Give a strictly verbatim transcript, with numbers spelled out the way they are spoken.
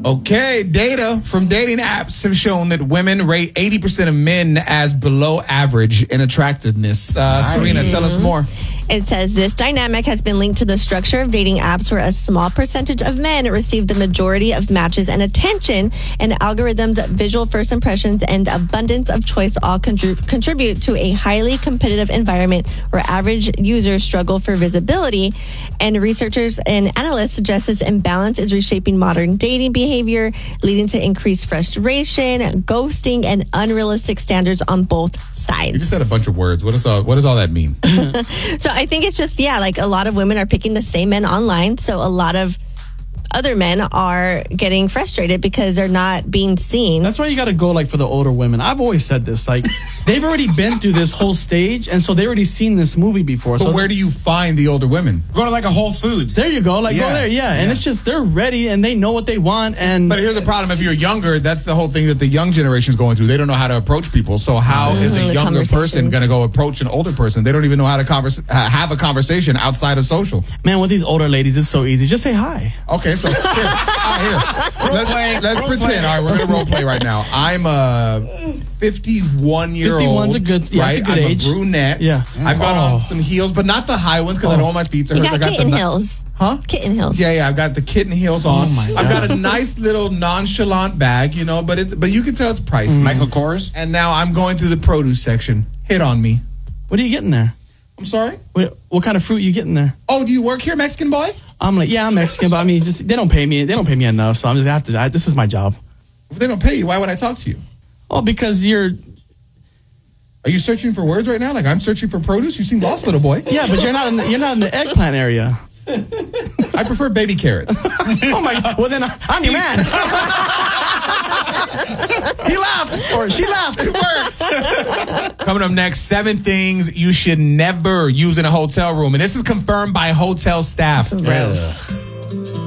Okay, data from dating apps have shown that women rate eighty percent of men as below average in attractiveness. Uh, Serena, tell us more. It says this dynamic has been linked to the structure of dating apps where a small percentage of men receive the majority of matches and attention, and algorithms, visual first impressions, and abundance of choice all contri- contribute to a highly competitive environment where average users struggle for visibility. And researchers and analysts suggest this imbalance is reshaping modern dating behavior, leading to increased frustration, ghosting, and unrealistic standards on both sides. You just said a bunch of words. What does all, what does all that mean? So I think it's just, yeah, like a lot of women are picking the same men online. So a lot of other men are getting frustrated because they're not being seen. That's why you got to go like for the older women. I've always said this, like they've already been through this whole stage, and so they already seen this movie before. But so where do you find the older women? Go to like a Whole Foods. There you go, like Yeah. go there, yeah. And Yeah. it's just they're ready and they know what they want. And But here's the problem: if you're younger, that's the whole thing that the young generation is going through. They don't know how to approach people. So how is Mhm, a the younger person conversations. going to go approach an older person? They don't even know how to converse, ha- have a conversation outside of social. man, with these older ladies, it's so easy. Just say hi. Okay, so here, all right, here. let's, play, let's role pretend. play. All right, we're gonna role play right now. I'm a fifty-one year old. fifty-one's a good- yeah, right? it's a good I'm age. a brunette. Yeah. I've got Oh. on some heels, but not the high ones because I don't want my feet to hurt. You got I got kitten the, heels. Huh? Kitten heels. Yeah, yeah. I've got the kitten heels on. Oh, my I've God. got a nice little nonchalant bag, you know, but it's but you can tell it's pricey. Michael Kors. And now I'm going through the produce section. Hit on me. What are you getting there? I'm sorry. What, what kind of fruit you getting there? Oh, do you work here, Mexican boy? I'm like, yeah, I'm Mexican, but I mean, just they don't pay me. They don't pay me enough, so I'm just gonna have to. I, this is my job. If they don't pay you, why would I talk to you? Oh, because you're. Are you searching for words right now? Like I'm searching for produce? You seem lost, little boy. Yeah, but you're not in the, you're not in the eggplant area. I prefer baby carrots. Oh my God. Well then, I, I'm your man. He laughed, or she laughed. It worked. Coming up next, seven things you should never use in a hotel room. And this is confirmed by hotel staff. Gross.